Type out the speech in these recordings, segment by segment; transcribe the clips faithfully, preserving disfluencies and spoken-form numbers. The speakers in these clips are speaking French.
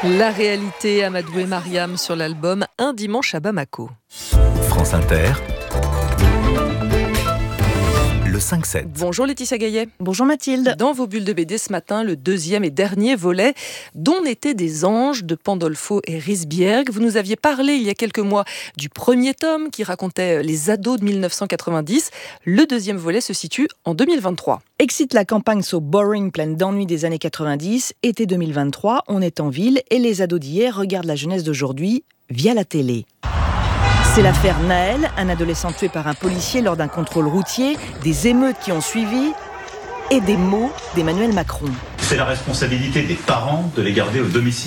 La réalité, Amadou et Mariam sur l'album Un dimanche à Bamako. France Inter, le cinq sept. Bonjour Laetitia Gaillet. Bonjour Mathilde. Dans vos bulles de B D ce matin, le deuxième et dernier volet d'On était des anges de Pandolfo et Risbjerg. Vous nous aviez parlé il y a quelques mois du premier tome qui racontait les ados de mille neuf cent quatre-vingt-dix. Le deuxième volet se situe en deux mille vingt-trois. Excite la campagne so boring, pleine d'ennuis des années quatre-vingt-dix. Été deux mille vingt-trois, on est en ville et les ados d'hier regardent la jeunesse d'aujourd'hui via la télé. C'est l'affaire Naël, un adolescent tué par un policier lors d'un contrôle routier, des émeutes qui ont suivi et des mots d'Emmanuel Macron. C'est la responsabilité des parents de les garder au domicile.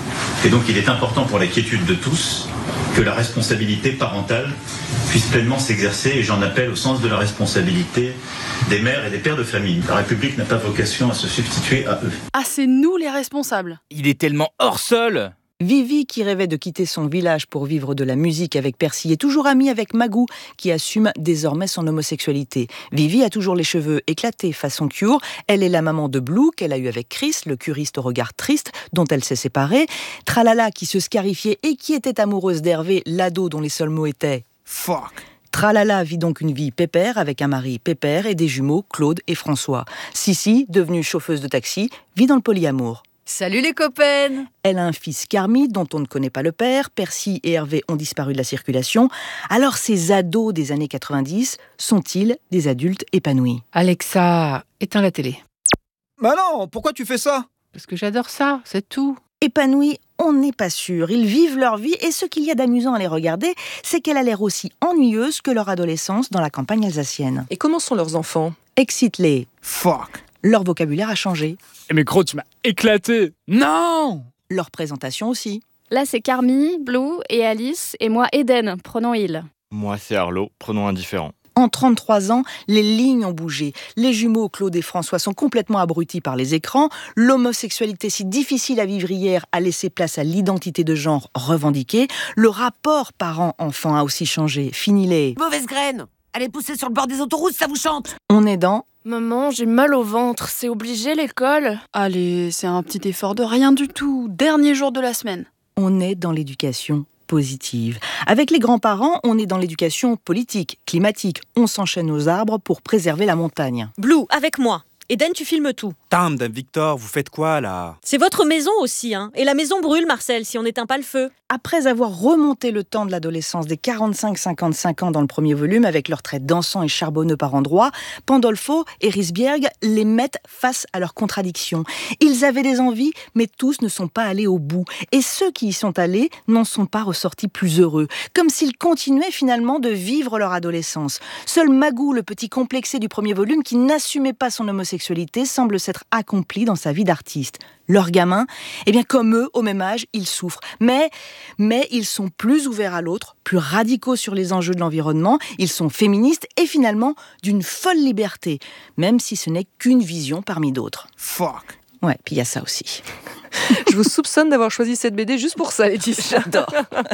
Et donc il est important pour la quiétude de tous que la responsabilité parentale puisse pleinement s'exercer, et j'en appelle au sens de la responsabilité des mères et des pères de famille. La République n'a pas vocation à se substituer à eux. Ah, c'est nous les responsables. Il est tellement hors sol. Vivi, qui rêvait de quitter son village pour vivre de la musique avec Percy, est toujours amie avec Magou, qui assume désormais son homosexualité. Vivi a toujours les cheveux éclatés façon Cure. Elle est la maman de Blue, qu'elle a eu avec Chris, le curiste au regard triste, dont elle s'est séparée. Tralala, qui se scarifiait et qui était amoureuse d'Hervé, l'ado dont les seuls mots étaient « fuck ». Tralala vit donc une vie pépère avec un mari pépère et des jumeaux, Claude et François. Sissi, devenue chauffeuse de taxi, vit dans le polyamour. Salut les copains. Elle a un fils Carmi dont on ne connaît pas le père. Percy et Hervé ont disparu de la circulation. Alors ces ados des années quatre-vingt-dix sont-ils des adultes épanouis ? Alexa, éteins la télé. Bah non, pourquoi tu fais ça ? Parce que j'adore ça, c'est tout. Épanouis, on n'est pas sûr. Ils vivent leur vie et ce qu'il y a d'amusant à les regarder, c'est qu'elle a l'air aussi ennuyeuse que leur adolescence dans la campagne alsacienne. Et comment sont leurs enfants ? Excite-les. Fuck. Leur vocabulaire a changé. Mais gros, tu m'as éclaté. Non. Leur présentation aussi. Là, c'est Carmi, Blue et Alice, et moi, Eden, prenons Hill. Moi, c'est Arlo, prenons Indifférent. En trente-trois ans, les lignes ont bougé. Les jumeaux Claude et François sont complètement abrutis par les écrans. L'homosexualité si difficile à vivre hier a laissé place à l'identité de genre revendiquée. Le rapport parent-enfant a aussi changé. Fini les... Mauvaise graine. Allez pousser sur le bord des autoroutes, ça vous chante. On est dans... Maman, j'ai mal au ventre, c'est obligé l'école ? Allez, c'est un petit effort de rien du tout. Dernier jour de la semaine. On est dans l'éducation positive. Avec les grands-parents, on est dans l'éducation politique, climatique. On s'enchaîne aux arbres pour préserver la montagne. Blue, avec moi. Eden, tu filmes tout. Tam, Dame Victor, vous faites quoi là ? C'est votre maison aussi, hein. Et la maison brûle, Marcel, si on n'éteint pas le feu. Après avoir remonté le temps de l'adolescence des quarante-cinq cinquante-cinq ans dans le premier volume, avec leurs traits dansants et charbonneux par endroits, Pandolfo et Risbjerg les mettent face à leurs contradictions. Ils avaient des envies, mais tous ne sont pas allés au bout. Et ceux qui y sont allés n'en sont pas ressortis plus heureux. Comme s'ils continuaient finalement de vivre leur adolescence. Seul Magou, le petit complexé du premier volume, qui n'assumait pas son homosexualité, semble s'être accompli dans sa vie d'artiste. Leurs gamins, eh bien comme eux, au même âge, ils souffrent. Mais, mais ils sont plus ouverts à l'autre, plus radicaux sur les enjeux de l'environnement, ils sont féministes et finalement d'une folle liberté, même si ce n'est qu'une vision parmi d'autres. Fuck. Ouais, puis il y a ça aussi. Je vous soupçonne d'avoir choisi cette B D juste pour ça, Laetitia. J'adore.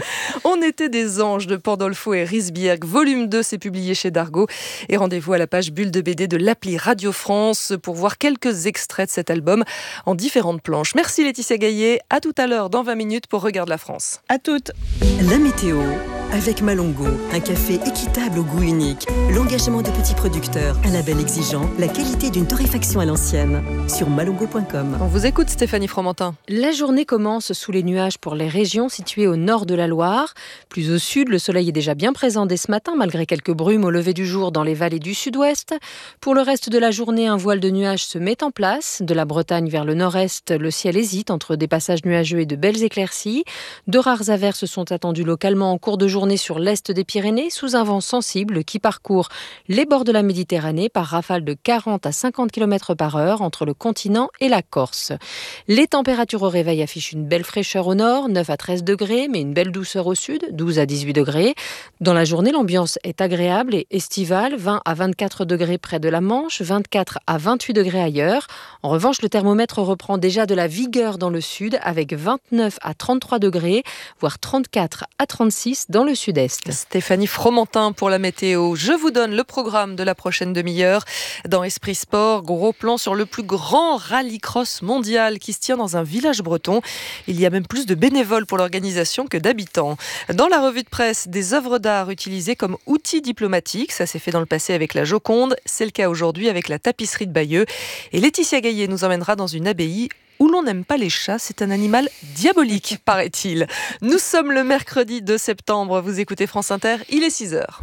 On était des anges de Pandolfo et Risbjerg. Volume deux, c'est publié chez Dargaud. Et rendez-vous à la page Bulle de B D de l'appli Radio France pour voir quelques extraits de cet album en différentes planches. Merci Laetitia Gaillet. À tout à l'heure dans vingt minutes pour Regarde la France. À toutes. La météo avec Malongo, un café équitable au goût unique, l'engagement de petits producteurs, un label exigeant, la qualité d'une torréfaction à l'ancienne. Sur malongo point com. On vous écoute Stéphanie Fromentin. La journée commence sous les nuages pour les régions situées au nord de la Loire. Plus au sud, le soleil est déjà bien présent dès ce matin, malgré quelques brumes au lever du jour dans les vallées du sud-ouest. Pour le reste de la journée, un voile de nuages se met en place. De la Bretagne vers le nord-est, le ciel hésite entre des passages nuageux et de belles éclaircies. De rares averses sont attendues localement en cours de journée sur l'est des Pyrénées, sous un vent sensible qui parcourt les bords de la Méditerranée par rafales de quarante à cinquante kilomètres par heure entre le continent et la Corse. Les températures au réveil affichent une belle fraîcheur au nord, neuf à treize degrés, mais une belle douceur au sud, douze à dix-huit degrés. Dans la journée, l'ambiance est agréable et estivale, vingt à vingt-quatre degrés près de la Manche, vingt-quatre à vingt-huit degrés ailleurs. En revanche, le thermomètre reprend déjà de la vigueur dans le sud, avec vingt-neuf à trente-trois degrés, voire trente-quatre à trente-six dans dans le sud-est. Stéphanie Fromentin pour la météo. Je vous donne le programme de la prochaine demi-heure. Dans Esprit Sport, gros plan sur le plus grand rallycross mondial qui se tient dans un village breton. Il y a même plus de bénévoles pour l'organisation que d'habitants. Dans la revue de presse, des œuvres d'art utilisées comme outils diplomatiques. Ça s'est fait dans le passé avec la Joconde. C'est le cas aujourd'hui avec la tapisserie de Bayeux. Et Laetitia Gaillet nous emmènera dans une abbaye où l'on n'aime pas les chats, c'est un animal diabolique, paraît-il. Nous sommes le mercredi deux septembre, vous écoutez France Inter, il est six heures.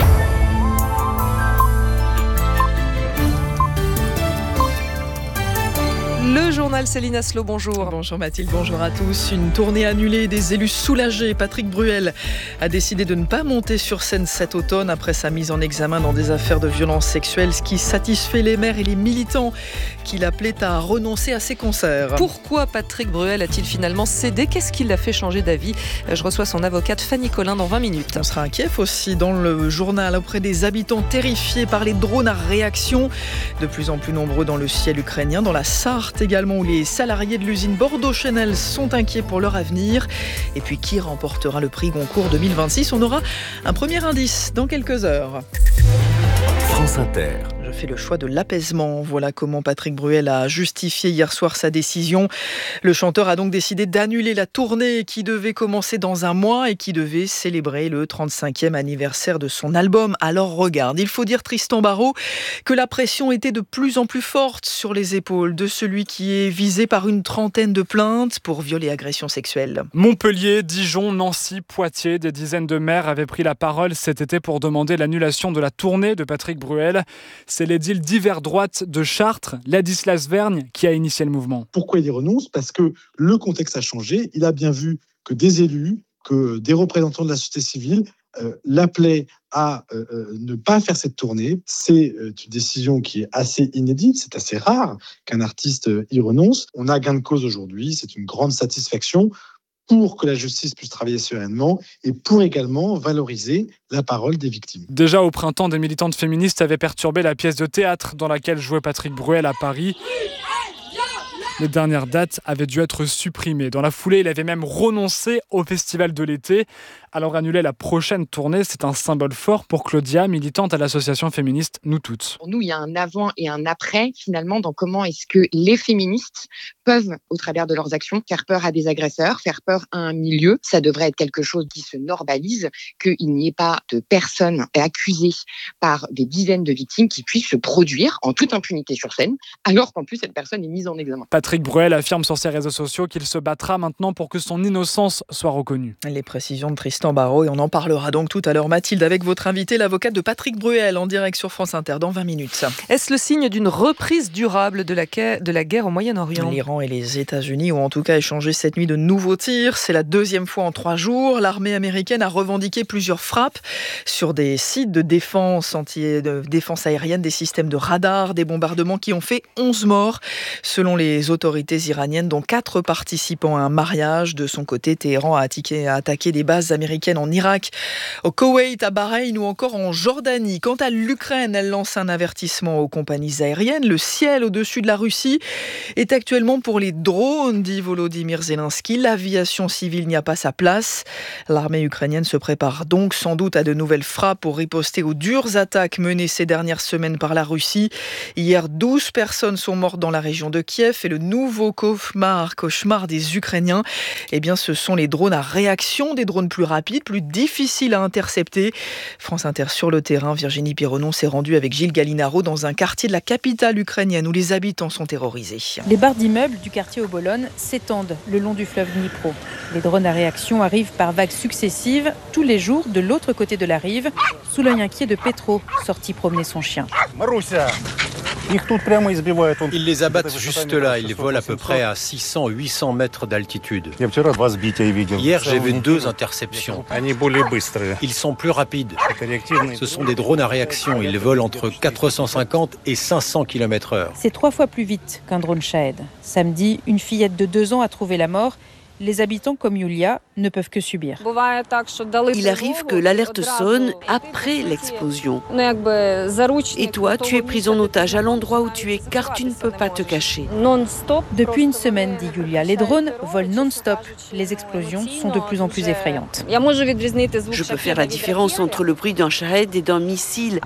Le journal Céline Aslo, bonjour. Bonjour Mathilde, bonjour à tous. Une tournée annulée, des élus soulagés. Patrick Bruel a décidé de ne pas monter sur scène cet automne après sa mise en examen dans des affaires de violences sexuelles, ce qui satisfait les maires et les militants qu'il appelait à renoncer à ses concerts. Pourquoi Patrick Bruel a-t-il finalement cédé ? Qu'est-ce qui l'a fait changer d'avis ? Je reçois son avocate Fanny Collin dans vingt minutes. On sera à Kiev aussi dans le journal auprès des habitants terrifiés par les drones à réaction. De plus en plus nombreux dans le ciel ukrainien, dans la Sarthe également, où les salariés de l'usine Bordeaux-Chanel sont inquiets pour leur avenir. Et puis, qui remportera le prix Goncourt deux mille vingt-six ? On aura un premier indice dans quelques heures. France Inter. Je fais le choix de l'apaisement. Voilà comment Patrick Bruel a justifié hier soir sa décision. Le chanteur a donc décidé d'annuler la tournée qui devait commencer dans un mois et qui devait célébrer le trente-cinquième anniversaire de son album. Alors regarde, il faut dire, Tristan Barraud, que la pression était de plus en plus forte sur les épaules de celui qui est visé par une trentaine de plaintes pour viol et agression sexuelle. Montpellier, Dijon, Nancy, Poitiers, des dizaines de maires avaient pris la parole cet été pour demander l'annulation de la tournée de Patrick Bruel. C'est l'édile d'hiver droite de Chartres, Ladislas Vergne, qui a initié le mouvement. Pourquoi il y renonce ? Parce que le contexte a changé. Il a bien vu que des élus, que des représentants de la société civile euh, l'appelaient à euh, ne pas faire cette tournée. C'est euh, une décision qui est assez inédite. C'est assez rare qu'un artiste euh, y renonce. On a gain de cause aujourd'hui. C'est une grande satisfaction pour que la justice puisse travailler sereinement et pour également valoriser la parole des victimes. Déjà au printemps, des militantes féministes avaient perturbé la pièce de théâtre dans laquelle jouait Patrick Bruel à Paris. Les dernières dates avaient dû être supprimées. Dans la foulée, il avait même renoncé au Festival de l'été. Alors annuler la prochaine tournée, c'est un symbole fort pour Claudia, militante à l'association féministe Nous Toutes. Pour nous, il y a un avant et un après, finalement, dans comment est-ce que les féministes peuvent, au travers de leurs actions, faire peur à des agresseurs, faire peur à un milieu. Ça devrait être quelque chose qui se normalise, qu'il n'y ait pas de personnes accusées par des dizaines de victimes qui puissent se produire en toute impunité sur scène, alors qu'en plus, cette personne est mise en examen. Patrick Bruel affirme sur ses réseaux sociaux qu'il se battra maintenant pour que son innocence soit reconnue. Les précisions de Tristan Barraud, et on en parlera donc tout à l'heure, Mathilde, avec votre invité, l'avocate de Patrick Bruel, en direct sur France Inter dans vingt minutes. Est-ce le signe d'une reprise durable de la guerre, de la guerre au Moyen-Orient ? L'Iran et les États-Unis ont en tout cas échangé cette nuit de nouveaux tirs. C'est la deuxième fois en trois jours. L'armée américaine a revendiqué plusieurs frappes sur des sites de défense, anti, de défense aérienne, des systèmes de radar, des bombardements qui ont fait onze morts, selon les autorités iraniennes, dont quatre participants à un mariage. De son côté, Téhéran a attaqué, a attaqué des bases américaines en Irak, au Koweït, à Bahreïn ou encore en Jordanie. Quant à l'Ukraine, elle lance un avertissement aux compagnies aériennes. Le ciel au-dessus de la Russie est actuellement pour les drones, dit Volodymyr Zelensky. L'aviation civile n'y a pas sa place. L'armée ukrainienne se prépare donc sans doute à de nouvelles frappes pour riposter aux dures attaques menées ces dernières semaines par la Russie. Hier, douze personnes sont mortes dans la région de Kiev et le nouveau cauchemar, cauchemar des Ukrainiens, eh bien, ce sont les drones à réaction, des drones plus rapides, plus difficiles à intercepter. France Inter sur le terrain, Virginie Pironon s'est rendue avec Gilles Gallinaro dans un quartier de la capitale ukrainienne où les habitants sont terrorisés. Les barres d'immeubles du quartier Obolon s'étendent le long du fleuve Dnipro. Les drones à réaction arrivent par vagues successives, tous les jours de l'autre côté de la rive, sous l'œil inquiet de Petro, sorti promener son chien. Ils les abattent juste là, ils volent à peu près à six cents à huit cents mètres d'altitude. Hier, j'ai vu deux interceptions. Ils sont plus rapides. Ce sont des drones à réaction, ils volent entre quatre cent cinquante et cinq cents kilomètres heure. C'est trois fois plus vite qu'un drone Shahed. Samedi, une fillette de deux ans a trouvé la mort les habitants comme Yulia ne peuvent que subir. Il arrive que l'alerte sonne après l'explosion. Et toi, tu es pris en otage à l'endroit où tu es car tu ne peux pas te cacher. Depuis une semaine, dit Yulia, les drones volent non-stop. Les explosions sont de plus en plus effrayantes. Je peux faire la différence entre le bruit d'un Shahed et d'un missile.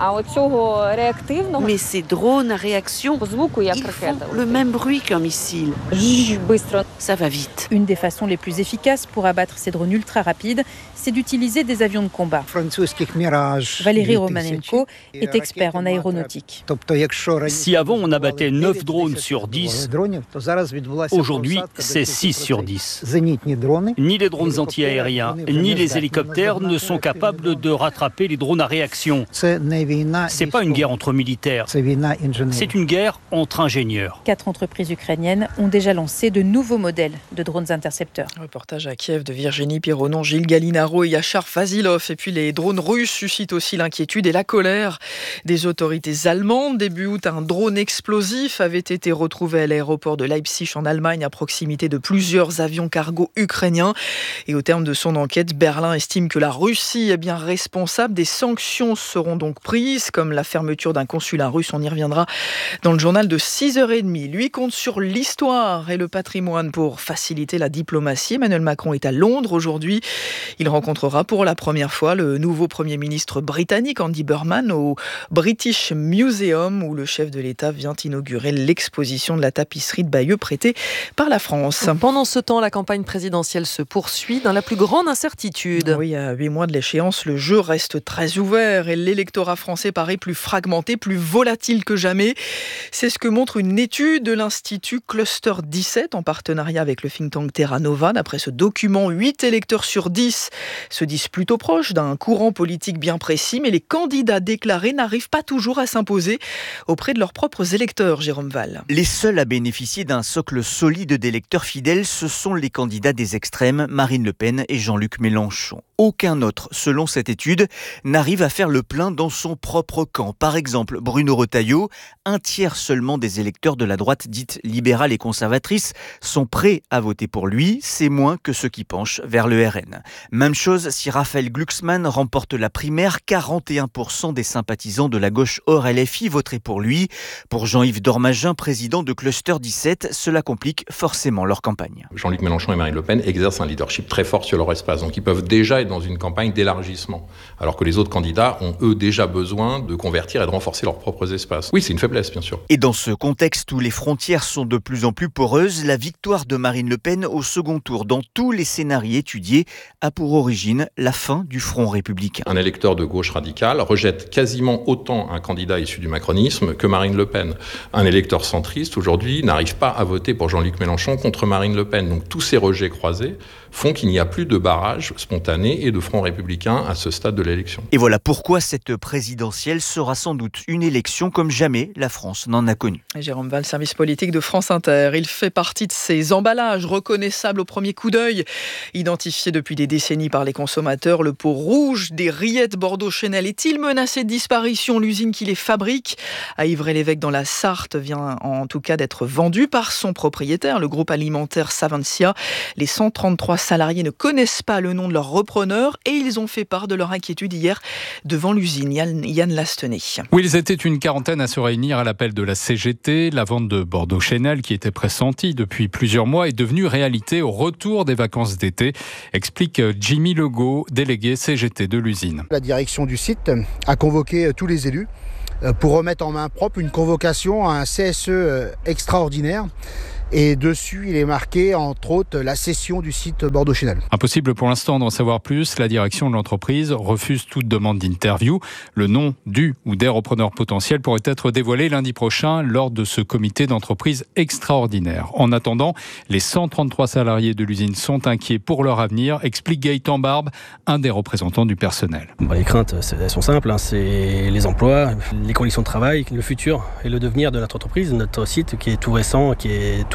Mais ces drones à réaction, ils font le même bruit qu'un missile. Ça va vite. Une des façons les plus efficaces pour abattre ces drones ultra rapides, c'est d'utiliser des avions de combat. Valérie Romanenko est expert en aéronautique. Si avant on abattait neuf drones sur dix, aujourd'hui c'est six sur dix. Ni les drones anti-aériens, ni les hélicoptères ne sont capables de rattraper les drones à réaction. C'est pas une guerre entre militaires, c'est une guerre entre ingénieurs. Quatre entreprises ukrainiennes ont déjà lancé de nouveaux modèles de drones intercepteurs. Reportage à Kiev de Virginie Pironon, Gilles Gallinaro et Yachar Fazilov. Et puis les drones russes suscitent aussi l'inquiétude et la colère des autorités allemandes. Début août, un drone explosif avait été retrouvé à l'aéroport de Leipzig en Allemagne à proximité de plusieurs avions cargo ukrainiens. Et au terme de son enquête, Berlin estime que la Russie est bien responsable. Des sanctions seront donc prises, comme la fermeture d'un consulat russe. On y reviendra dans le journal de six heures trente. Lui compte sur l'histoire et le patrimoine pour faciliter la diplomatie. Emmanuel Macron est à Londres aujourd'hui. Il rencontrera pour la première fois le nouveau Premier ministre britannique Andy Burnham au British Museum, où le chef de l'État vient inaugurer l'exposition de la tapisserie de Bayeux prêtée par la France. Pendant ce temps, la campagne présidentielle se poursuit dans la plus grande incertitude. Oui, à huit mois de l'échéance, le jeu reste très ouvert et l'électorat français paraît plus fragmenté, plus volatile que jamais. C'est ce que montre une étude de l'Institut Cluster dix-sept en partenariat avec le think tank Terra Nova. D'après ce document, huit électeurs sur dix se disent plutôt proches d'un courant politique bien précis, mais les candidats déclarés n'arrivent pas toujours à s'imposer auprès de leurs propres électeurs, Jérôme Val. Les seuls à bénéficier d'un socle solide d'électeurs fidèles, ce sont les candidats des extrêmes, Marine Le Pen et Jean-Luc Mélenchon. Aucun autre, selon cette étude, n'arrive à faire le plein dans son propre camp. Par exemple, Bruno Retailleau, un tiers seulement des électeurs de la droite dite libérale et conservatrice sont prêts à voter pour lui. C'est moins que ceux qui penchent vers le R N. Même chose si Raphaël Glucksmann remporte la primaire, quarante et un pour cent des sympathisants de la gauche hors L F I voteraient pour lui. Pour Jean-Yves Dormagin, président de Cluster dix-sept, cela complique forcément leur campagne. Jean-Luc Mélenchon et Marine Le Pen exercent un leadership très fort sur leur espace, donc ils peuvent déjà être dans une campagne d'élargissement, alors que les autres candidats ont eux déjà besoin de convertir et de renforcer leurs propres espaces. Oui, c'est une faiblesse, bien sûr. Et dans ce contexte où les frontières sont de plus en plus poreuses, la victoire de Marine Le Pen au second tour dans tous les scénarios étudiés a pour origine la fin du Front républicain. Un électeur de gauche radicale rejette quasiment autant un candidat issu du macronisme que Marine Le Pen. Un électeur centriste aujourd'hui n'arrive pas à voter pour Jean-Luc Mélenchon contre Marine Le Pen. Donc tous ces rejets croisés font qu'il n'y a plus de barrage spontané et de Front républicain à ce stade de l'élection. Et voilà pourquoi cette présidentielle sera sans doute une élection comme jamais la France n'en a connu. Jérôme Val, service politique de France Inter. Il fait partie de ces emballages reconnaissables au premier coup d'œil. Identifié depuis des décennies par les consommateurs, le pot rouge des rillettes Bordeaux Chanel est-il menacé de disparition? L'usine qui les fabrique à Ivray-l'Évêque dans la Sarthe vient en tout cas d'être vendue par son propriétaire, le groupe alimentaire Savencia. Les cent trente-trois salariés ne connaissent pas le nom de leur repreneur et ils ont fait part de leur inquiétude hier devant l'usine. Yann, Yann Lastenay. Oui, ils étaient une quarantaine à se réunir à l'appel de la C G T. La vente de Bordeaux Chanel, qui était pressentie depuis plusieurs mois, est devenue réalité au retour des vacances d'été, explique Jimmy Legault, délégué C G T de l'usine. La direction du site a convoqué tous les élus pour remettre en main propre une convocation à un C S E extraordinaire. Et dessus, il est marqué, entre autres, la cession du site Bordeaux Chanel. Impossible pour l'instant d'en savoir plus. La direction de l'entreprise refuse toute demande d'interview. Le nom du ou des repreneurs potentiels pourrait être dévoilé lundi prochain lors de ce comité d'entreprise extraordinaire. En attendant, les cent trente-trois salariés de l'usine sont inquiets pour leur avenir, explique Gaëtan Barbe, un des représentants du personnel. Bah, les craintes, elles sont simples. Hein. C'est les emplois, les conditions de travail, le futur et le devenir de notre entreprise, notre site qui est tout récent, qui est tout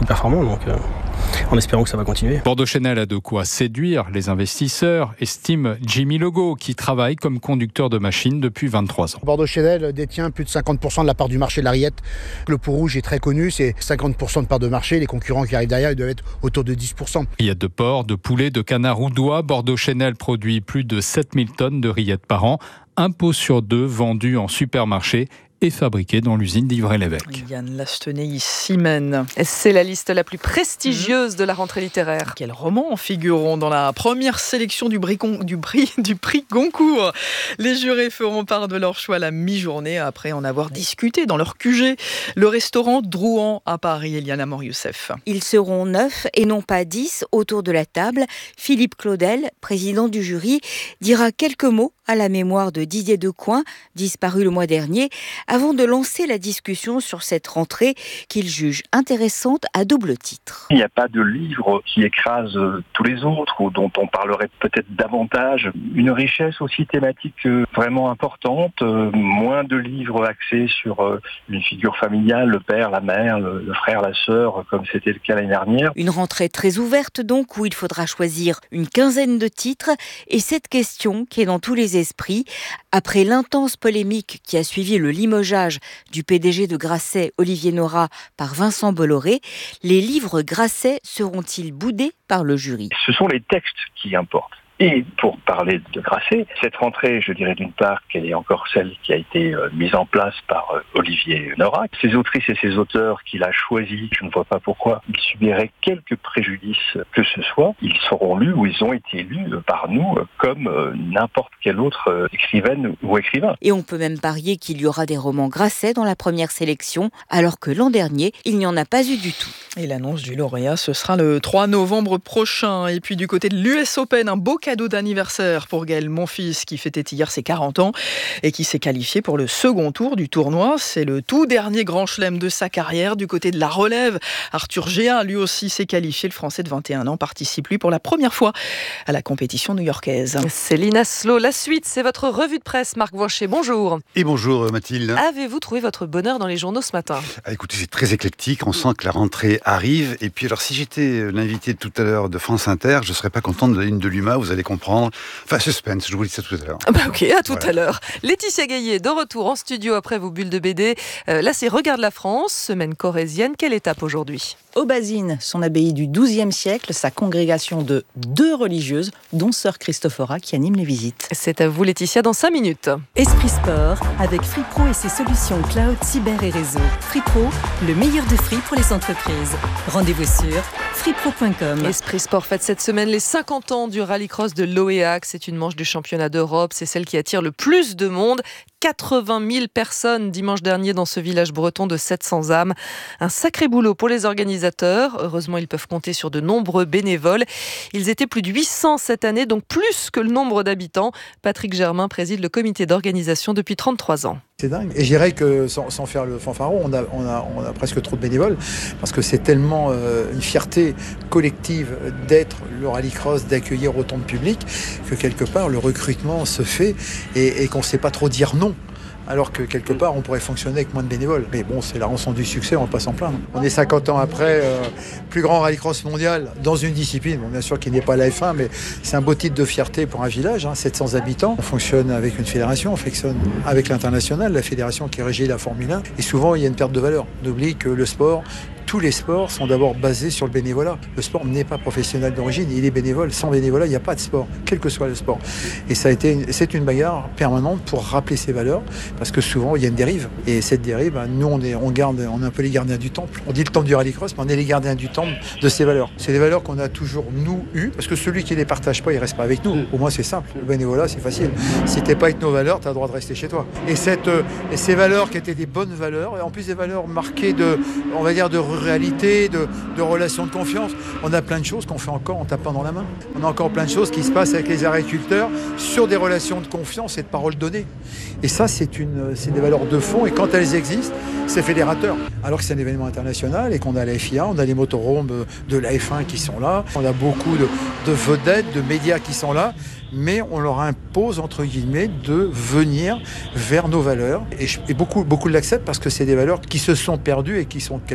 plus performant. Donc, euh, en espérant que ça va continuer. Bordeaux Chanel a de quoi séduire les investisseurs, estime Jimmy Legault, qui travaille comme conducteur de machines depuis vingt-trois ans. Bordeaux Chanel détient plus de cinquante pour cent de la part du marché de la rillette. Le pot rouge est très connu, c'est cinquante pour cent de part de marché. Les concurrents qui arrivent derrière, ils doivent être autour de dix pour cent. Rillettes de porc, de poulet, de canard ou d'oie, Bordeaux Chanel produit plus de sept mille tonnes de rillettes par an. Un pot sur deux vendu en supermarché et fabriqué dans l'usine d'Ivry-l'Évêque. Yann Lastenay, Simen. C'est la liste la plus prestigieuse de la rentrée littéraire. Quels romans figureront dans la première sélection du, bricon, du, prix, du prix Goncourt? Les jurés feront part de leur choix à la mi-journée après en avoir discuté dans leur Q G. Le restaurant Drouan à Paris, Eliana Mor-Youssef. Ils seront neuf et non pas dix autour de la table. Philippe Claudel, président du jury, dira quelques mots à la mémoire de Didier Decoing, disparu le mois dernier, avant de lancer la discussion sur cette rentrée qu'il juge intéressante à double titre. Il n'y a pas de livre qui écrase tous les autres ou dont on parlerait peut-être davantage. Une richesse aussi thématique vraiment importante, moins de livres axés sur une figure familiale, le père, la mère, le frère, la sœur, comme c'était le cas l'année dernière. Une rentrée très ouverte donc, où il faudra choisir une quinzaine de titres, et cette question qui est dans tous les esprits, après l'intense polémique qui a suivi le limogeage du P D G de Grasset, Olivier Nora, par Vincent Bolloré, les livres Grasset seront-ils boudés par le jury? Ce sont les textes qui importent. Et pour parler de Grasset, cette rentrée, je dirais d'une part qu'elle est encore celle qui a été euh, mise en place par euh, Olivier Nora. Ces autrices et ces auteurs qu'il a choisis, je ne vois pas pourquoi ils subiraient quelques préjudices que ce soit. Ils seront lus ou ils ont été lus euh, par nous euh, comme euh, n'importe quelle autre euh, écrivaine ou écrivain. Et on peut même parier qu'il y aura des romans Grasset dans la première sélection, alors que l'an dernier, il n'y en a pas eu du tout. Et l'annonce du lauréat, ce sera le trois novembre prochain. Et puis du côté de l'U S Open, un beau cadeau d'anniversaire pour Gaël Monfils qui fêtait hier ses quarante ans et qui s'est qualifié pour le second tour du tournoi. C'est le tout dernier grand chelem de sa carrière. Du côté de la relève, Arthur Géa, lui aussi s'est qualifié. Le Français de vingt et un ans participe lui pour la première fois à la compétition new-yorkaise. Céline Aslo, la suite, c'est votre revue de presse. Marc Voinchet, bonjour. Et bonjour Mathilde. Avez-vous trouvé votre bonheur dans les journaux ce matin? Ah, écoutez, c'est très éclectique. On sent que la rentrée arrive. Et puis alors, si j'étais l'invité tout à l'heure de France Inter, je ne serais pas content de la ligne de l'U M A. Vous allez comprendre. Enfin, suspense, je vous dis ça tout à l'heure. Bah ok, à tout voilà. à l'heure. Laetitia Gaillet, de retour en studio après vos bulles de B D. Euh, là, c'est Regarde la France, semaine corrézienne. Quelle étape aujourd'hui? Aubazine, son abbaye du douzième siècle, sa congrégation de deux religieuses, dont sœur Christophora, qui anime les visites. C'est à vous, Laetitia, dans cinq minutes. Esprit Sport, avec FreePro et ses solutions cloud, cyber et réseau. FreePro, le meilleur de Free pour les entreprises. Rendez-vous sur freepro point com. Esprit Sport fête cette semaine les cinquante ans du rallycross de l'Oéac. C'est une manche du championnat d'Europe. C'est celle qui attire le plus de monde. quatre-vingt mille personnes dimanche dernier dans ce village breton de sept cents âmes. Un sacré boulot pour les organisateurs. Heureusement, ils peuvent compter sur de nombreux bénévoles. Ils étaient plus de huit cents cette année, donc plus que le nombre d'habitants. Patrick Germain préside le comité d'organisation depuis trente-trois ans. C'est dingue. Et je dirais que sans, sans faire le fanfaron, on a, on, a, on a presque trop de bénévoles parce que c'est tellement euh, une fierté collective d'être le rallycross, d'accueillir autant de public que quelque part le recrutement se fait et, et qu'on ne sait pas trop dire non. Alors que quelque part, on pourrait fonctionner avec moins de bénévoles. Mais bon, c'est la rançon du succès, on ne va pas s'en plaindre. On est cinquante ans après, euh, plus grand rallycross mondial dans une discipline. Bon, bien sûr qu'il n'est pas la F un, mais c'est un beau titre de fierté pour un village, hein, sept cents habitants. On fonctionne avec une fédération, on fonctionne avec l'international, la fédération qui régit la Formule un. Et souvent, il y a une perte de valeur. On oublie que le sport... Tous les sports sont d'abord basés sur le bénévolat. Le sport n'est pas professionnel d'origine, il est bénévole. Sans bénévolat, il n'y a pas de sport, quel que soit le sport. Et ça a été une, c'est une bagarre permanente pour rappeler ces valeurs, parce que souvent, il y a une dérive. Et cette dérive, ben, nous, on est, on, garde, on est un peu les gardiens du temple. On dit le temple du rallycross, mais on est les gardiens du temple de ces valeurs. C'est des valeurs qu'on a toujours, nous, eues, parce que celui qui ne les partage pas, il ne reste pas avec nous. Au moins, c'est simple. Le bénévolat, c'est facile. Si tu n'es pas avec nos valeurs, tu as le droit de rester chez toi. Et, cette, et ces valeurs qui étaient des bonnes valeurs, et en plus des valeurs marquées de, on va dire, de réalité, de, de relations de confiance. On a plein de choses qu'on fait encore en tapant dans la main. On a encore plein de choses qui se passent avec les agriculteurs sur des relations de confiance et de paroles données. Et ça, c'est, une, c'est des valeurs de fond. Et quand elles existent, c'est fédérateur. Alors que c'est un événement international et qu'on a la F I A, on a les motorhomes de la F un qui sont là. On a beaucoup de, de vedettes, de médias qui sont là. Mais on leur impose, entre guillemets, de venir vers nos valeurs. Et, je, et beaucoup, beaucoup l'acceptent parce que c'est des valeurs qui se sont perdues et qui sont quelque part regrettées.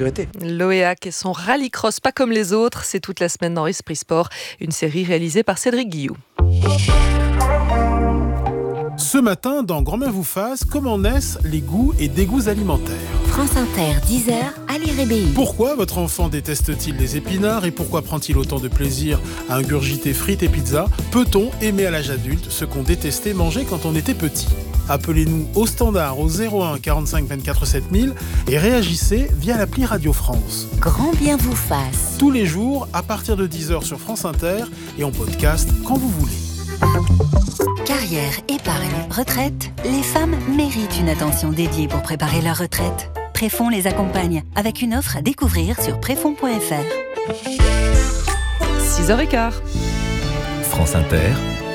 regretter. Loéac et son rallycross pas comme les autres, c'est toute la semaine dans Esprit Sport, une série réalisée par Cédric Guillou. Ce matin, dans Grand-mère vous fasse, comment naissent les goûts et dégoûts alimentaires. France Inter, dix heures, Ali Rébéi. Pourquoi votre enfant déteste-t-il les épinards et pourquoi prend-il autant de plaisir à ingurgiter frites et pizzas? Peut-on aimer à l'âge adulte ce qu'on détestait manger quand on était petit? Appelez-nous au standard au zéro un quarante-cinq vingt-quatre sept mille et réagissez via l'appli Radio France. Grand bien vous fasse. Tous les jours à partir de dix heures sur France Inter et en podcast quand vous voulez. Carrière, épargne, retraite, les femmes méritent une attention dédiée pour préparer leur retraite. Préfonds les accompagne avec une offre à découvrir sur préfonds point f r. six heures quinze. France Inter.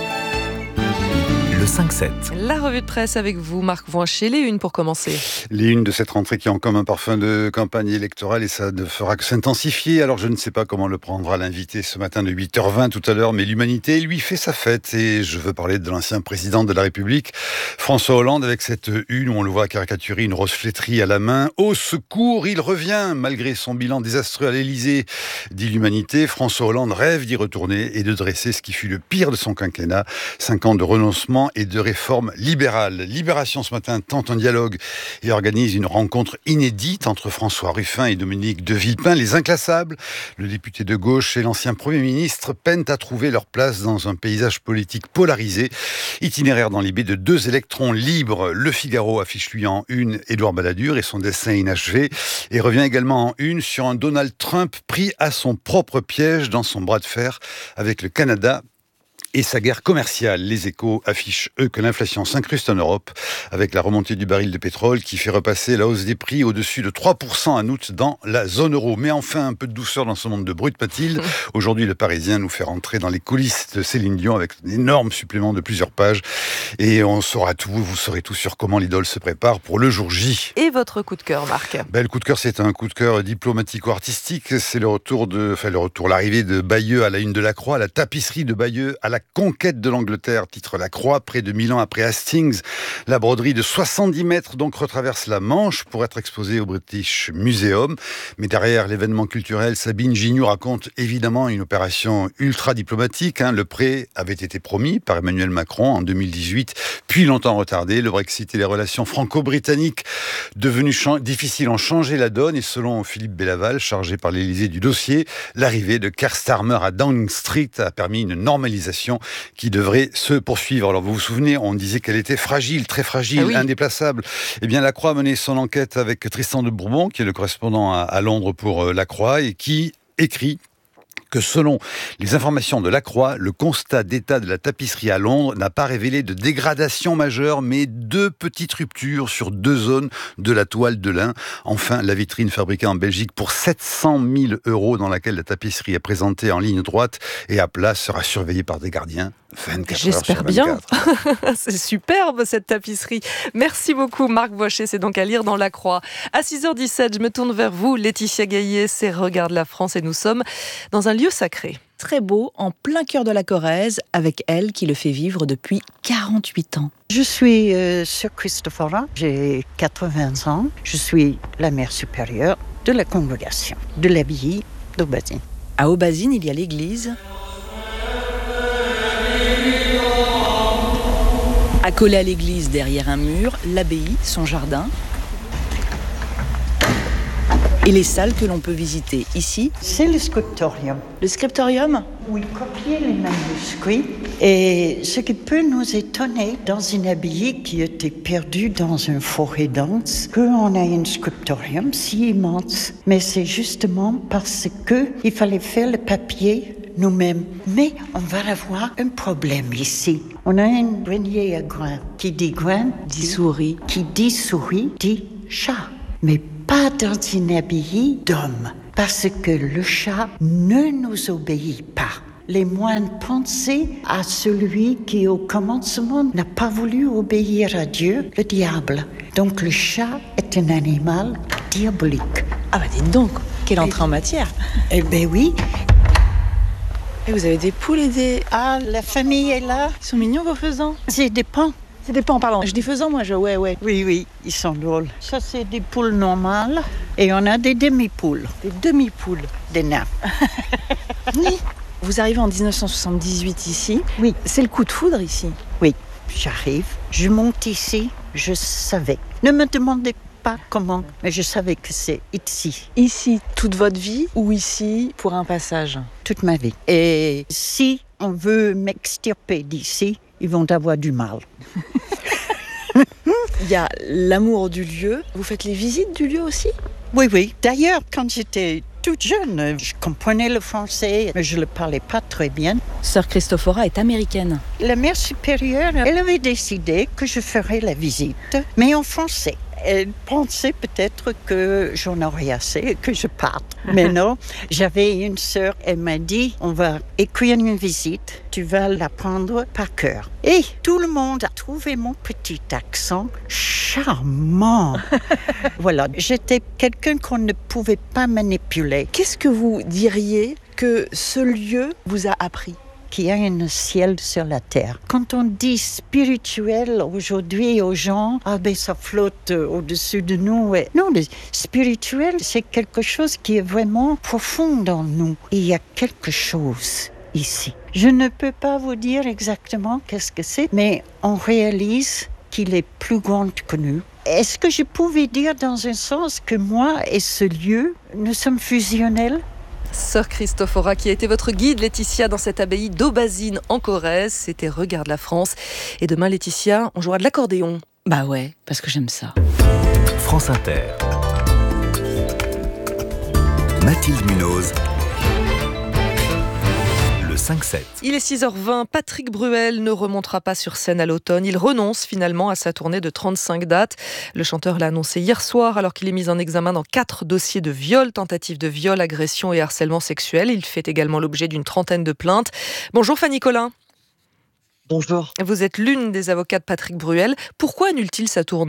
Le cinq sept. La revue de presse avec vous, Marc Voinchet, les unes pour commencer. Les unes de cette rentrée qui ont comme un parfum de campagne électorale et ça ne fera que s'intensifier. Alors je ne sais pas comment le prendra l'invité ce matin de huit heures vingt tout à l'heure, mais l'humanité lui fait sa fête et je veux parler de l'ancien président de la République, François Hollande, avec cette une où on le voit caricaturer une rose flétrie à la main. Au secours, il revient malgré son bilan désastreux à l'Élysée, dit l'humanité. François Hollande rêve d'y retourner et de dresser ce qui fut le pire de son quinquennat, cinq ans de renoncement et de réforme libérale. Libération ce matin tente un dialogue et organise une rencontre inédite entre François Ruffin et Dominique de Villepin. Les inclassables, le député de gauche et l'ancien Premier ministre peinent à trouver leur place dans un paysage politique polarisé. Itinéraire dans l'I B de deux électrons libres. Le Figaro affiche lui en une Édouard Balladur et son destin inachevé et revient également en une sur un Donald Trump pris à son propre piège dans son bras de fer avec le Canada et sa guerre commerciale. Les Échos affichent, eux, que l'inflation s'incruste en Europe avec la remontée du baril de pétrole qui fait repasser la hausse des prix au-dessus de trois pour cent en août dans la zone euro. Mais enfin, un peu de douceur dans ce monde de brut, Mathilde. Aujourd'hui, le Parisien nous fait rentrer dans les coulisses de Céline Dion avec un énorme supplément de plusieurs pages. Et on saura tout, vous saurez tout sur comment l'idole se prépare pour le jour J. Et votre coup de cœur, Marc? Ben, le coup de cœur, c'est un coup de cœur diplomatico-artistique. C'est le retour de, enfin, le retour, l'arrivée de Bayeux à la une de la Croix, la tapisserie de Bayeux à la conquête de l'Angleterre, titre La Croix, près de mille ans après Hastings. La broderie de soixante-dix mètres donc retraverse la Manche pour être exposée au British Museum. Mais derrière l'événement culturel, Sabine Gignoux raconte évidemment une opération ultra diplomatique. Hein. Le prêt avait été promis par Emmanuel Macron en deux mille dix-huit, puis longtemps retardé. Le Brexit et les relations franco-britanniques devenues ch- difficiles ont changé la donne et selon Philippe Bellaval, chargé par l'Élysée du dossier, l'arrivée de Keir Starmer à Downing Street a permis une normalisation qui devrait se poursuivre. Alors vous vous souvenez, on disait qu'elle était fragile, très fragile, ah oui. indéplaçable. Eh bien, La Croix a mené son enquête avec Tristan de Bourbon, qui est le correspondant à, à Londres pour euh, La Croix, et qui écrit que selon les informations de La Croix, le constat d'état de la tapisserie à Londres n'a pas révélé de dégradation majeure, mais deux petites ruptures sur deux zones de la toile de lin. Enfin, la vitrine fabriquée en Belgique pour sept cent mille euros, dans laquelle la tapisserie est présentée en ligne droite et à plat, sera surveillée par des gardiens vingt-quatre J'espère heures sur vingt-quatre. bien. C'est superbe cette tapisserie. Merci beaucoup Marc Voinchet, c'est donc à lire dans La Croix. À six heures dix-sept, je me tourne vers vous, Laetitia Gaillet, c'est Regarde la France et nous sommes dans un lieu sacré. Très beau, en plein cœur de la Corrèze, avec elle qui le fait vivre depuis quarante-huit ans. Je suis euh, sœur Christophora, j'ai quatre-vingts ans. Je suis la mère supérieure de la congrégation de l'abbaye d'Aubazine. À Aubazine, il y a l'église. Accolé à l'église derrière un mur, l'abbaye, son jardin. Et les salles que l'on peut visiter ici. C'est le scriptorium. Le scriptorium ? Oui, copier les manuscrits. Et ce qui peut nous étonner dans une abbaye qui était perdue dans une forêt dense, qu'on a un scriptorium si immense. Mais c'est justement parce qu'il fallait faire le papier nous-mêmes. Mais on va avoir un problème ici. On a un grenier à grains. Qui dit grain dit souris. Qui dit souris dit chat. Mais pas dans une abbaye d'hommes, parce que le chat ne nous obéit pas. Les moines pensaient à celui qui, au commencement, n'a pas voulu obéir à Dieu, le diable. Donc le chat est un animal diabolique. Ah bah dites donc, quelle entrée en matière. Eh ben oui. Et vous avez des poules et des... Ah, la famille est là. Ils sont mignons vos faisans. Ça dépend. Ça dépend, en parlant. Je dis faisant, moi, je ouais, ouais. Oui, oui, ils sont drôles. Ça, c'est des poules normales et on a des demi-poules. Des demi-poules. Des nains. Oui. Vous arrivez en dix-neuf cent soixante-dix-huit ici. Oui. C'est le coup de foudre ici. Oui, j'arrive, je monte ici, je savais. Ne me demandez pas comment, mais je savais que c'est ici. Ici, toute votre vie ou ici pour un passage? Toute ma vie. Et si on veut m'extirper d'ici, ils vont avoir du mal. Il y a l'amour du lieu. Vous faites les visites du lieu aussi? Oui, oui. D'ailleurs, quand j'étais toute jeune, je comprenais le français, mais je ne le parlais pas très bien. Sœur Christophora est américaine. La mère supérieure, elle avait décidé que je ferais la visite, mais en français. Elle pensait peut-être que j'en aurais assez et que je parte. Mais non, j'avais une sœur, elle m'a dit, on va écrire une visite, tu vas l'apprendre par cœur. Et tout le monde a trouvé mon petit accent charmant. Voilà, j'étais quelqu'un qu'on ne pouvait pas manipuler. Qu'est-ce que vous diriez que ce lieu vous a appris ? Qu'il y a un ciel sur la terre. Quand on dit spirituel aujourd'hui aux gens, ah ben ça flotte au-dessus de nous. Ouais. Non, le spirituel, c'est quelque chose qui est vraiment profond dans nous. Il y a quelque chose ici. Je ne peux pas vous dire exactement qu'est-ce que c'est, mais on réalise qu'il est plus grand que nous. Est-ce que je pouvais dire dans un sens que moi et ce lieu, nous sommes fusionnels ? Sœur Christophora, qui a été votre guide, Laetitia, dans cette abbaye d'Aubazine en Corrèze. C'était Regarde la France. Et demain, Laetitia, on jouera de l'accordéon. Bah ouais, parce que j'aime ça. France Inter. Mathilde Munoz. cinq sept. Il est six heures vingt, Patrick Bruel ne remontera pas sur scène à l'automne. Il renonce finalement à sa tournée de trente-cinq dates. Le chanteur l'a annoncé hier soir alors qu'il est mis en examen dans quatre dossiers de viol, tentative de viol, agression et harcèlement sexuel. Il fait également l'objet d'une trentaine de plaintes. Bonjour Fanny Collin. Bonjour. Vous êtes l'une des avocats de Patrick Bruel. Pourquoi annule-t-il sa tournée ?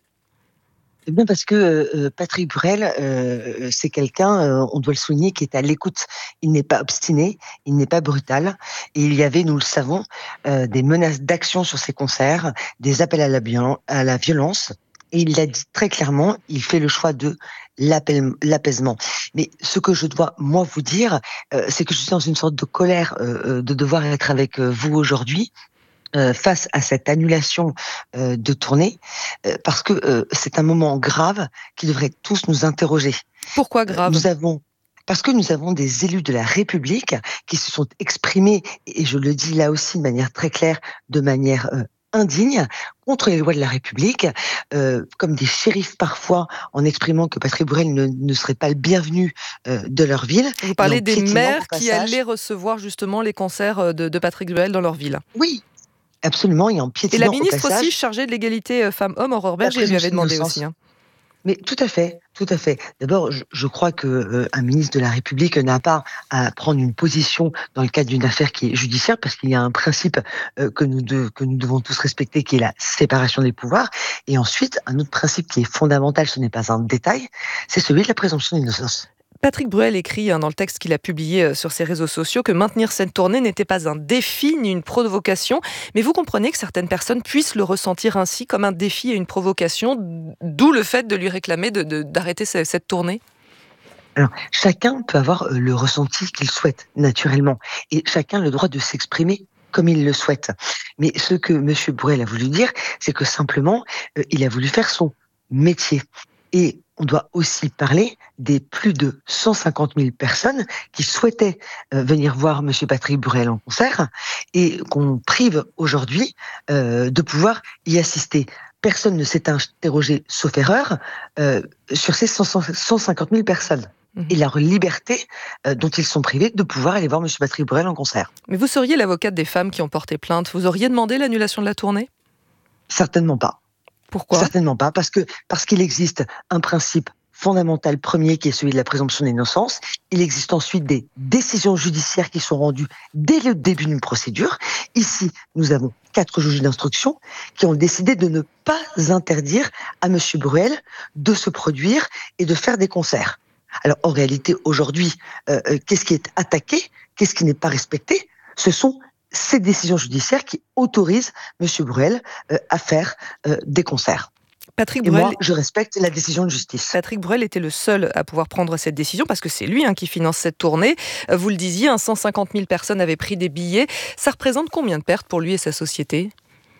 Eh bien parce que euh, Patrick Bruel, euh, c'est quelqu'un, euh, on doit le souligner, qui est à l'écoute. Il n'est pas obstiné, il n'est pas brutal. Et il y avait, nous le savons, euh, des menaces d'action sur ses concerts, des appels à la, à la violence. Et il l'a dit très clairement, il fait le choix de l'apaisement. Mais ce que je dois, moi, vous dire, euh, c'est que je suis dans une sorte de colère euh, de devoir être avec vous aujourd'hui. Euh, face à cette annulation euh, de tournée, euh, parce que euh, c'est un moment grave qui devrait tous nous interroger. Pourquoi grave ? Nous avons, parce que nous avons des élus de la République qui se sont exprimés, et je le dis là aussi de manière très claire, de manière euh, indigne, contre les lois de la République, euh, comme des shérifs parfois, en exprimant que Patrick Bruel ne, ne serait pas le bienvenu euh, de leur ville. Vous parlez des maires qui allaient recevoir justement les concerts de, de Patrick Bruel dans leur ville. Oui. Absolument, et en piétinant. Et la ministre au passage, aussi chargée de l'égalité femmes-hommes, Aurore Bergé, lui avait demandé aussi. Hein. Mais tout à fait, tout à fait. D'abord, je, je crois que euh, un ministre de la République n'a pas à prendre une position dans le cadre d'une affaire qui est judiciaire, parce qu'il y a un principe euh, que nous de, que nous devons tous respecter, qui est la séparation des pouvoirs. Et ensuite, un autre principe qui est fondamental, ce n'est pas un détail, c'est celui de la présomption d'innocence. Patrick Bruel écrit dans le texte qu'il a publié sur ses réseaux sociaux que maintenir cette tournée n'était pas un défi ni une provocation, mais vous comprenez que certaines personnes puissent le ressentir ainsi comme un défi et une provocation, d'où le fait de lui réclamer de, de, d'arrêter cette tournée. Alors, chacun peut avoir le ressenti qu'il souhaite, naturellement, et chacun a le droit de s'exprimer comme il le souhaite. Mais ce que M. Bruel a voulu dire, c'est que simplement, euh, il a voulu faire son métier. Et on doit aussi parler des plus de cent cinquante mille personnes qui souhaitaient euh, venir voir M. Patrick Bruel en concert et qu'on prive aujourd'hui euh, de pouvoir y assister. Personne ne s'est interrogé, sauf erreur, euh, sur ces cent cinquante mille personnes. Mmh. Et leur liberté euh, dont ils sont privés de pouvoir aller voir M. Patrick Bruel en concert. Mais vous seriez l'avocate des femmes qui ont porté plainte. Vous auriez demandé l'annulation de la tournée ? Certainement pas. Pourquoi ? Certainement pas, parce que parce qu'il existe un principe fondamental premier qui est celui de la présomption d'innocence. Il existe ensuite des décisions judiciaires qui sont rendues dès le début d'une procédure. Ici, nous avons quatre juges d'instruction qui ont décidé de ne pas interdire à M. Bruel de se produire et de faire des concerts. Alors en réalité, aujourd'hui, euh, qu'est-ce qui est attaqué ? Qu'est-ce qui n'est pas respecté ? Ce sont cette décision judiciaire qui autorise M. Bruel euh, à faire euh, des concerts. Patrick Et Bruel, moi, je respecte la décision de justice. Patrick Bruel était le seul à pouvoir prendre cette décision parce que c'est lui hein, qui finance cette tournée. Vous le disiez, hein, cent cinquante mille personnes avaient pris des billets. Ça représente combien de pertes pour lui et sa société ?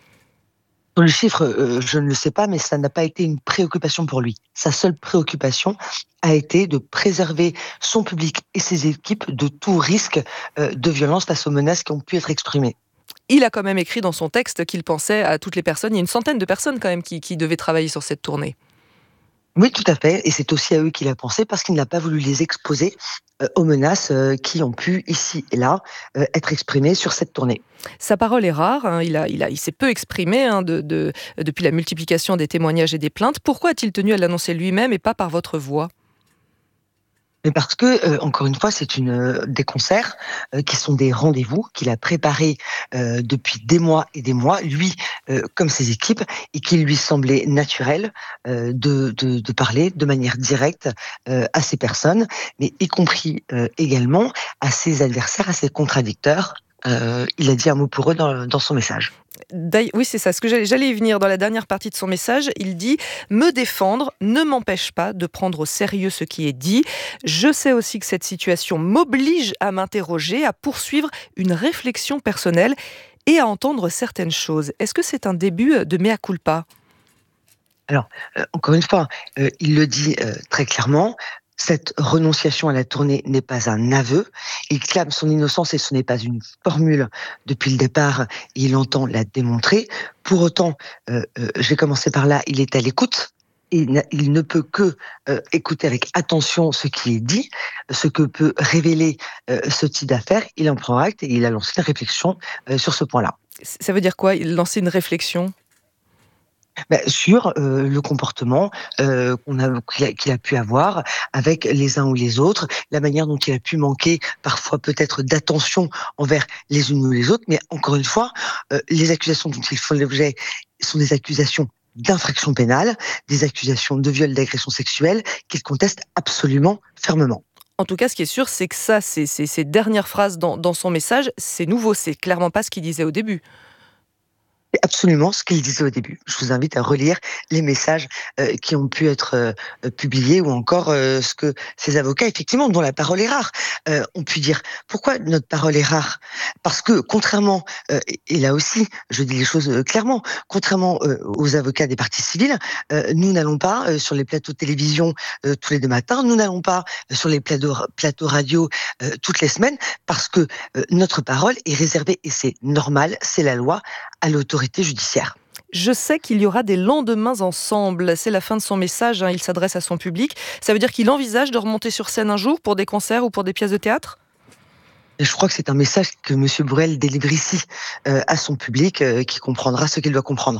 Le chiffre, euh, je ne le sais pas, mais ça n'a pas été une préoccupation pour lui. Sa seule préoccupation a été de préserver son public et ses équipes de tout risque euh, de violence face aux menaces qui ont pu être exprimées. Il a quand même écrit dans son texte qu'il pensait à toutes les personnes. Il y a une centaine de personnes quand même qui, qui devaient travailler sur cette tournée. Oui, tout à fait. Et c'est aussi à eux qu'il a pensé parce qu'il n'a pas voulu les exposer euh, aux menaces euh, qui ont pu, ici et là, euh, être exprimées sur cette tournée. Sa parole est rare. Hein. Il, a, il, a, il s'est peu exprimé hein, de, de, depuis la multiplication des témoignages et des plaintes. Pourquoi a-t-il tenu à l'annoncer lui-même et pas par votre voix ? Mais parce que, euh, encore une fois, c'est une, euh, des concerts euh, qui sont des rendez-vous qu'il a préparés euh, depuis des mois et des mois, lui euh, comme ses équipes, et qu'il lui semblait naturel euh, de, de, de parler de manière directe euh, à ces personnes, mais y compris euh, également à ses adversaires, à ses contradicteurs. Euh, il a dit un mot pour eux dans, dans son message. Oui, c'est ça. Ce que j'allais, j'allais y venir dans la dernière partie de son message. Il dit « Me défendre ne m'empêche pas de prendre au sérieux ce qui est dit. Je sais aussi que cette situation m'oblige à m'interroger, à poursuivre une réflexion personnelle et à entendre certaines choses. » Est-ce que c'est un début de mea culpa ? Alors, euh, encore une fois, euh, il le dit euh, très clairement. Cette renonciation à la tournée n'est pas un aveu. Il clame son innocence et ce n'est pas une formule depuis le départ. Il entend la démontrer. Pour autant, euh, euh, je vais commencer par là, il est à l'écoute. Et il ne peut que euh, écouter avec attention ce qui est dit, ce que peut révéler euh, ce type d'affaires. Il en prend acte et il a lancé une réflexion euh, sur ce point-là. Ça veut dire quoi, il lançait une réflexion ? Ben, sur euh, le comportement euh, qu'on a, qu'il a, qu'il a pu avoir avec les uns ou les autres, la manière dont il a pu manquer parfois peut-être d'attention envers les unes ou les autres, mais encore une fois, euh, les accusations dont ils font l'objet sont des accusations d'infraction pénale, des accusations de viol, d'agression sexuelle qu'il conteste absolument fermement. En tout cas, ce qui est sûr, c'est que ça, c'est, c'est, ces dernières phrases dans, dans son message, c'est nouveau, c'est clairement pas ce qu'il disait au début. C'est absolument ce qu'il disait au début. Je vous invite à relire les messages euh, qui ont pu être euh, publiés ou encore euh, ce que ces avocats, effectivement, dont la parole est rare, euh, ont pu dire. Pourquoi notre parole est rare ? Parce que, contrairement, euh, et là aussi, je dis les choses euh, clairement, contrairement euh, aux avocats des parties civiles, euh, nous n'allons pas euh, sur les plateaux de télévision euh, tous les deux matins, nous n'allons pas euh, sur les plateaux, plateaux radio euh, toutes les semaines, parce que euh, notre parole est réservée, et c'est normal, c'est la loi, à l'autorité judiciaire. Je sais qu'il y aura des lendemains ensemble. C'est la fin de son message, hein. Il s'adresse à son public. Ça veut dire qu'il envisage de remonter sur scène un jour pour des concerts ou pour des pièces de théâtre ? Et je crois que c'est un message que M. Bruel délivre ici euh, à son public, euh, qui comprendra ce qu'il doit comprendre.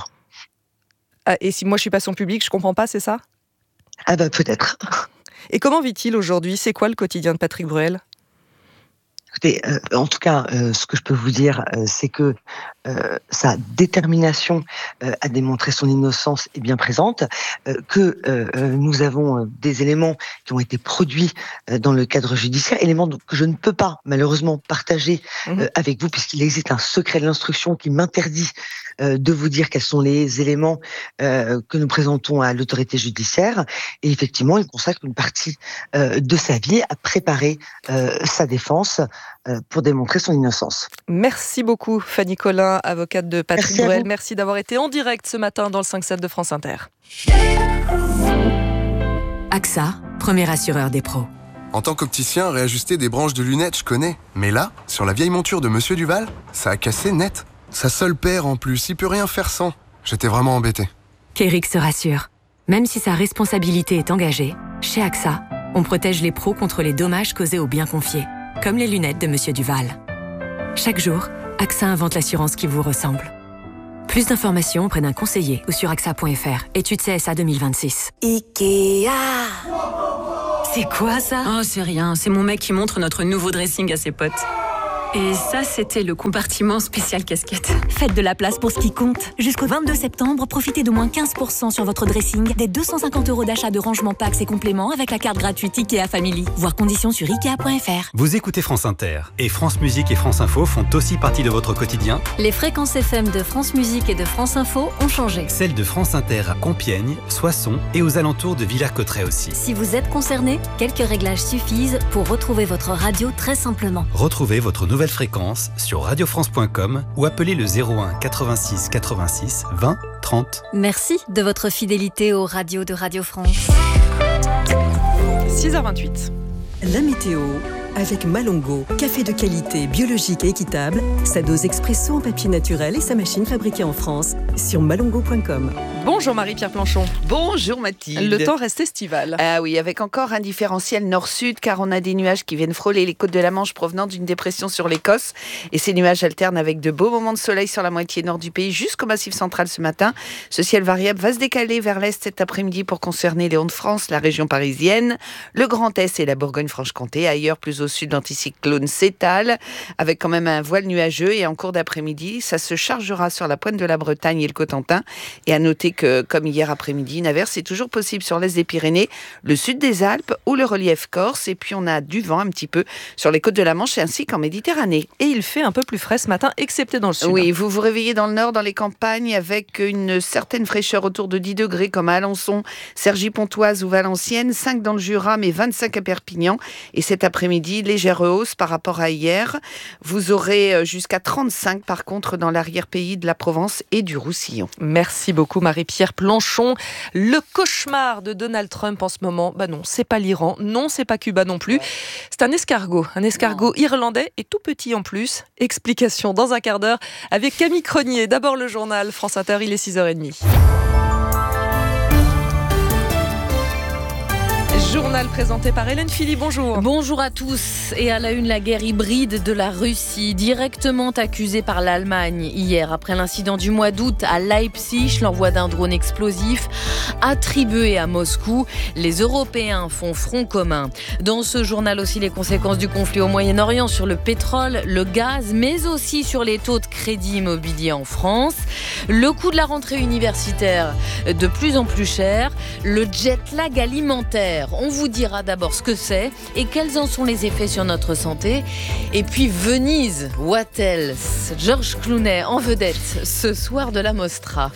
Ah, et si moi je suis pas son public, je comprends pas, c'est ça ? Ah bah peut-être. Et comment vit-il aujourd'hui ? C'est quoi le quotidien de Patrick Bruel ? Écoutez, euh, en tout cas, euh, ce que je peux vous dire, euh, c'est que euh, sa détermination euh, à démontrer son innocence est bien présente, euh, que euh, nous avons euh, des éléments qui ont été produits euh, dans le cadre judiciaire, éléments que je ne peux pas malheureusement partager euh, mmh. avec vous, puisqu'il existe un secret de l'instruction qui m'interdit euh, de vous dire quels sont les éléments euh, que nous présentons à l'autorité judiciaire. Et effectivement, il consacre une partie euh, de sa vie à préparer euh, sa défense pour démontrer son innocence. Merci beaucoup Fanny Collin, avocate de Patrick Merci Bruel. Merci d'avoir été en direct ce matin dans le cinq sept de France Inter. A X A, premier assureur des pros. En tant qu'opticien, réajuster des branches de lunettes, je connais. Mais là, sur la vieille monture de Monsieur Duval, ça a cassé net. Sa seule paire en plus, il peut rien faire sans. J'étais vraiment embêté. Kéric se rassure. Même si sa responsabilité est engagée, chez A X A, on protège les pros contre les dommages causés aux biens confiés. Comme les lunettes de Monsieur Duval. Chaque jour, A X A invente l'assurance qui vous ressemble. Plus d'informations auprès d'un conseiller ou sur A X A point F R. Étude C S A deux mille vingt-six. Ikea. C'est quoi ça ? Oh, c'est rien. C'est mon mec qui montre notre nouveau dressing à ses potes. Et ça, c'était le compartiment spécial casquette. Faites de la place pour ce qui compte. Jusqu'au vingt-deux septembre, profitez de moins quinze pour cent sur votre dressing, des deux cent cinquante euros d'achat de rangement packs et compléments avec la carte gratuite Ikea Family. Voir conditions sur ikea point f r. Vous écoutez France Inter et France Musique et France Info font aussi partie de votre quotidien. Les fréquences F M de France Musique et de France Info ont changé. Celles de France Inter à Compiègne, Soissons et aux alentours de Villers-Cotterêts aussi. Si vous êtes concerné, quelques réglages suffisent pour retrouver votre radio très simplement. Retrouvez votre nouvelle fréquence sur radio france point com ou appelez le zéro un quatre-vingt-six quatre-vingt-six vingt trente. Merci de votre fidélité aux radios de Radio France. six heures vingt-huit. La météo avec Malongo, café de qualité, biologique et équitable, sa dose expresso en papier naturel et sa machine fabriquée en France sur malongo point com. Bonjour Marie-Pierre Planchon. Bonjour Mathilde. Le temps reste estival. Ah oui, avec encore un différentiel nord-sud, car on a des nuages qui viennent frôler les côtes de la Manche provenant d'une dépression sur l'Écosse. Et ces nuages alternent avec de beaux moments de soleil sur la moitié nord du pays jusqu'au Massif central ce matin. Ce ciel variable va se décaler vers l'est cet après-midi pour concerner les Hauts-de-France, la région parisienne, le Grand Est et la Bourgogne-Franche-Comté. Ailleurs, plus au sud, l'anticyclone s'étale avec quand même un voile nuageux. Et en cours d'après-midi, ça se chargera sur la pointe de la Bretagne et le Cotentin. Et à noter que, comme hier après-midi, une averse est toujours possible sur l'est des Pyrénées, le sud des Alpes ou le relief corse. Et puis on a du vent un petit peu sur les côtes de la Manche ainsi qu'en Méditerranée. Et il fait un peu plus frais ce matin, excepté dans le sud. Oui, vous vous réveillez dans le nord, dans les campagnes, avec une certaine fraîcheur autour de dix degrés, comme à Alençon, Cergy-Pontoise ou Valenciennes, cinq dans le Jura, mais vingt-cinq à Perpignan. Et cet après-midi, légère hausse par rapport à hier. Vous aurez jusqu'à trente-cinq par contre dans l'arrière-pays de la Provence et du Roussillon. Merci beaucoup Marie-Pierre Planchon. Le cauchemar de Donald Trump en ce moment, bah non, c'est pas l'Iran, non, c'est pas Cuba non plus. C'est un escargot, un escargot irlandais et tout petit en plus. Explication dans un quart d'heure avec Camille Cronier. D'abord le journal France Inter, il est six heures trente. Journal présenté par Hélène Philly, bonjour. Bonjour à tous. Et à la une, la guerre hybride de la Russie, directement accusée par l'Allemagne hier après l'incident du mois d'août à Leipzig, l'envoi d'un drone explosif attribué à Moscou. Les Européens font front commun. Dans ce journal aussi, les conséquences du conflit au Moyen-Orient sur le pétrole, le gaz, mais aussi sur les taux de crédit immobilier en France. Le coût de la rentrée universitaire de plus en plus cher. Le jet lag alimentaire. On vous dira d'abord ce que c'est et quels en sont les effets sur notre santé. Et puis Venise, what else? George Clooney en vedette ce soir de la Mostra.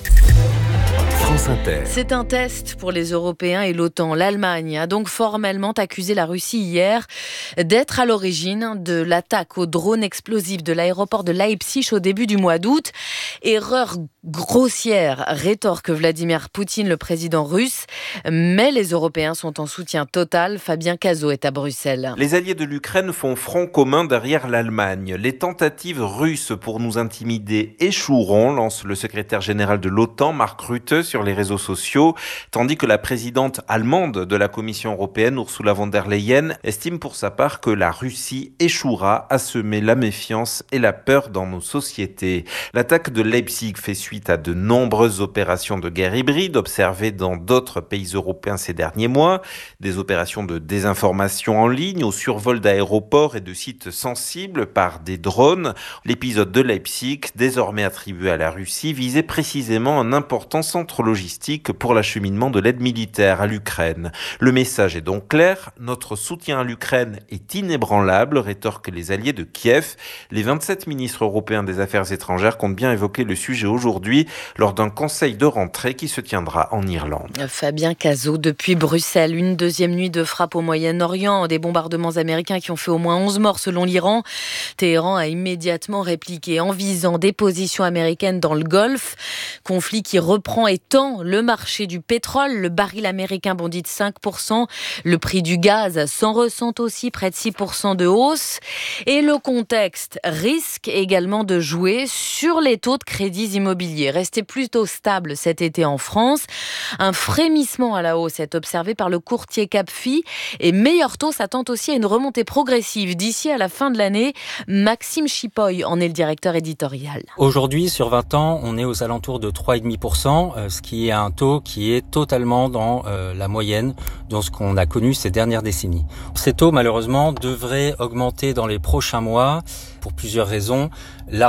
France Inter. C'est un test pour les Européens et l'OTAN. L'Allemagne a donc formellement accusé la Russie hier d'être à l'origine de l'attaque au drone explosif de l'aéroport de Leipzig au début du mois d'août. Erreur grossière, rétorque Vladimir Poutine, le président russe. Mais les Européens sont en soutien total. Fabien Cazot est à Bruxelles. Les alliés de l'Ukraine font front commun derrière l'Allemagne. Les tentatives russes pour nous intimider échoueront, lance le secrétaire général de l'OTAN, Mark Rutte, sur les réseaux sociaux, tandis que la présidente allemande de la Commission européenne, Ursula von der Leyen, estime pour sa part que la Russie échouera à semer la méfiance et la peur dans nos sociétés. L'attaque de Leipzig fait suite à de nombreuses opérations de guerre hybride observées dans d'autres pays européens ces derniers mois, des opérations de désinformation en ligne, au survol d'aéroports et de sites sensibles par des drones. L'épisode de Leipzig, désormais attribué à la Russie, visait précisément un important centre logistique pour l'acheminement de l'aide militaire à l'Ukraine. Le message est donc clair, notre soutien à l'Ukraine est inébranlable, rétorquent les alliés de Kiev. Les vingt-sept ministres européens des Affaires étrangères comptent bien évoquer le sujet aujourd'hui lors d'un conseil de rentrée qui se tiendra en Irlande. Fabien Cazot depuis Bruxelles. Une deuxième nuit de frappe au Moyen-Orient, des bombardements américains qui ont fait au moins onze morts selon l'Iran. Téhéran a immédiatement répliqué en visant des positions américaines dans le Golfe. Conflit qui reprend et tend le marché du pétrole. Le baril américain bondit de cinq pour cent. Le prix du gaz s'en ressent aussi, près de six pour cent de hausse. Et le contexte risque également de jouer sur les taux de crédits immobiliers l'immobilier, resté plutôt stable cet été en France. Un frémissement à la hausse est observé par le courtier Capfi et Meilleur Taux s'attend aussi à une remontée progressive d'ici à la fin de l'année. Maxime Chipoy en est le directeur éditorial. Aujourd'hui, sur vingt ans, on est aux alentours de trois virgule cinq pour cent, ce qui est un taux qui est totalement dans euh, la moyenne dans ce qu'on a connu ces dernières décennies. Ces taux, malheureusement, devraient augmenter dans les prochains mois pour plusieurs raisons. La